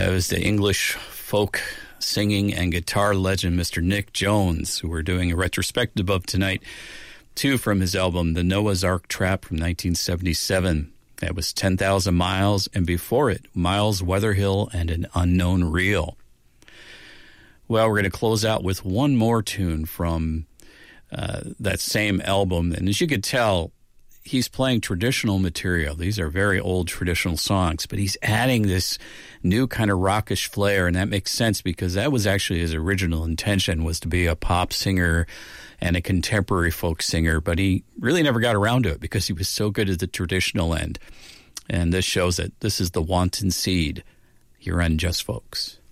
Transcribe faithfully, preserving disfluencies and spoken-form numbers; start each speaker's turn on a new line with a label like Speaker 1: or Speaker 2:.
Speaker 1: That was the English folk singing and guitar legend, Mister Nick Jones, who we're doing a retrospective of tonight, too, from his album, The Noah's Ark Trap from nineteen seventy-seven. That was ten thousand miles, and before it, Miles Weatherhill and An Unknown Reel. Well, we're going to close out with one more tune from uh, that same album, and as you could tell, he's playing traditional material. These are very old traditional songs, but he's adding this new kind of rockish flair, and that makes sense because that was actually his original intention, was to be a pop singer and a contemporary folk singer, but he really never got around to it because he was so good at the traditional end. And this shows that this is the Wanton Seed here on Just Folks.